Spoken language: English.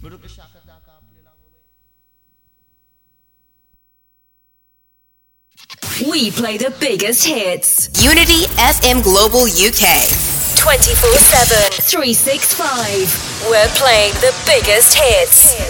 We play the biggest hits. Unity FM Global UK. 24/7. 365. We're playing the biggest hits.